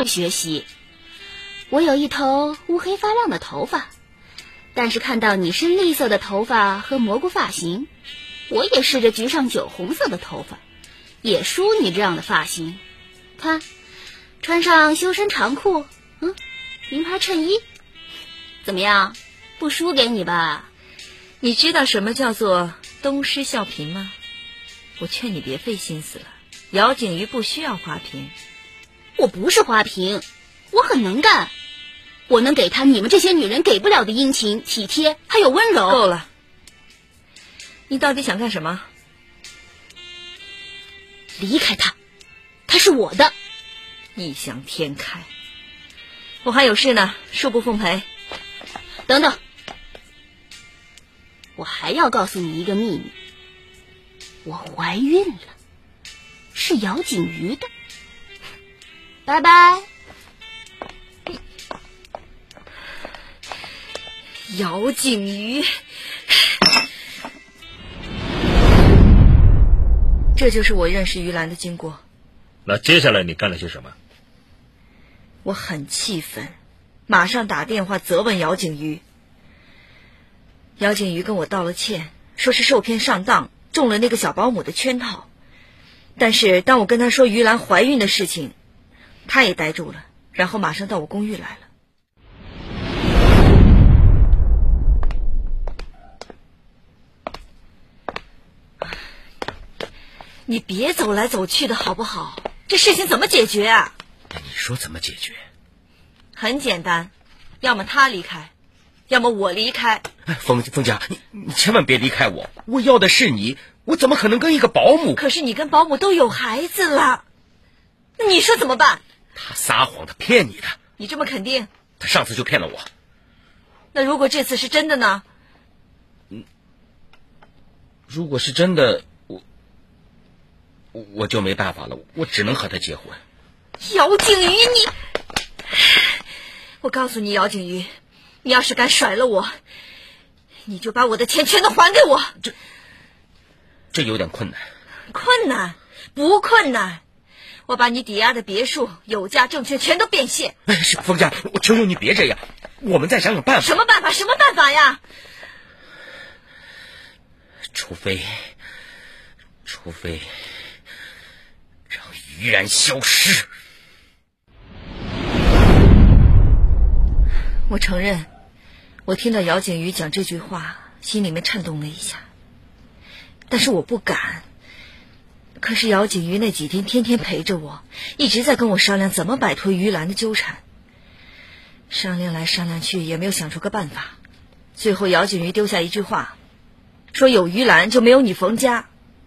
我学习。我有一头乌黑发亮的头发，但是看到你深绿色的头发和蘑菇发型，我也试着焗上酒红色的头发，也梳你这样的发型。看，穿上修身长裤，名牌衬衣，怎么样？不输给你吧？ 你知道什么叫做东施效颦吗？我劝你别费心思了，姚景瑜不需要花瓶。 我不是花瓶，我很能干，我能给他你们这些女人给不了的殷勤、体贴，还有温柔。 够了，你到底想干什么？ 离开他，他是我的。 异想天开，我还有事呢，恕不奉陪。 等等，我还要告诉你一个秘密，我怀孕了，是姚景瑜的。拜拜。 姚景瑜，这就是我认识于兰的经过。 那接下来你干了些什么？ 我很气愤，马上打电话责问姚景瑜。姚景瑜跟我道了歉，说是受骗上当，中了那个小保姆的圈套。但是当我跟他说于兰怀孕的事情，他也呆住了，然后马上到我公寓来了。你别走来走去的好不好？这事情怎么解决啊？ 你说怎么解决？ 很简单，要么他离开，要么我离开。 凤佳，你千万别离开我，我要的是你，我怎么可能跟一个保姆？ 可是你跟保姆都有孩子了，你说怎么办？ 他撒谎，他骗你的。 你这么肯定？ 他上次就骗了我。 那如果这次是真的呢？ 如果是真的，我就没办法了，我只能和他结婚。 姚景瑜，我告诉你，姚景瑜，你要是敢甩了我，你就把我的钱全都还给我。 这有点困难。 困难？不困难，我把你抵押的别墅、有价证券全都变现。 凤佳，我求求你别这样，我们再想想办法。 什么办法？什么办法呀？ 除非让于然消失。 我承认，我听到姚景瑜讲这句话，心里面颤动了一下，但是我不敢。可是姚景瑜那几天天天陪着我，一直在跟我商量怎么摆脱于兰的纠缠。商量来商量去，也没有想出个办法。最后姚景瑜丢下一句话，说有于兰就没有你冯家。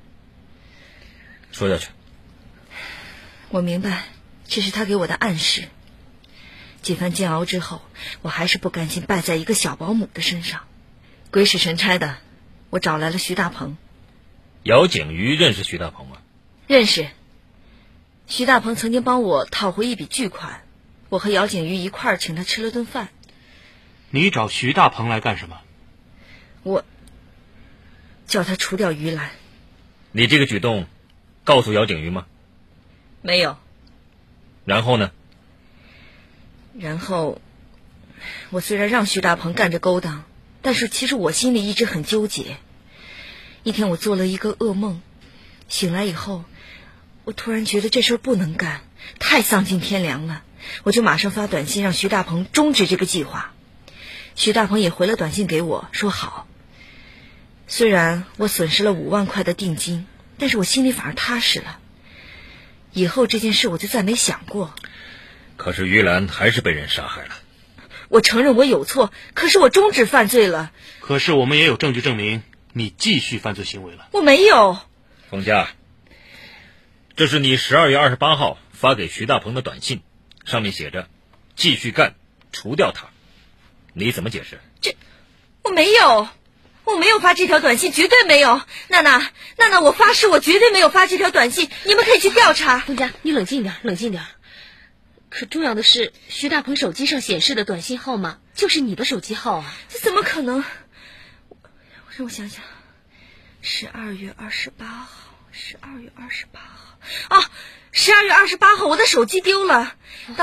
说下去。 我明白，这是他给我的暗示。几番煎熬之后，我还是不甘心败在一个小保姆的身上。鬼使神差的，我找来了徐大鹏。 姚景瑜认识徐大鹏吗？ 认识。徐大鹏曾经帮我讨回一笔巨款，我和姚景瑜一块儿请他吃了顿饭。 你找徐大鹏来干什么？ 我叫他除掉于兰。 你这个举动告诉姚景瑜吗？ 没有。 然后呢？ 然后我虽然让徐大鹏干这勾当，但是其实我心里一直很纠结。一天我做了一个噩梦，醒来以后我突然觉得这事儿不能干，太丧尽天良了，我就马上发短信让徐大鹏终止这个计划。徐大鹏也回了短信给我说好。虽然我损失了5万块的定金，但是我心里反而踏实了。以后这件事我就再没想过。 可是于兰还是被人杀害了。 我承认我有错，可是我终止犯罪了。 可是我们也有证据证明你继续犯罪行为了。 我没有。 冯佳，这是你12月28号发给徐大鹏的短信，上面写着继续干，除掉他，你怎么解释？ 我没有发这条短信，绝对没有。娜娜，我发誓我绝对没有发这条短信，你们可以去调查。 冯佳，你冷静点。可重要的是，徐大鹏手机上显示的短信号码就是你的手机号啊！ 这怎么可能？让我想想，12月28号，12月28号，12月28号，我的手机丢了。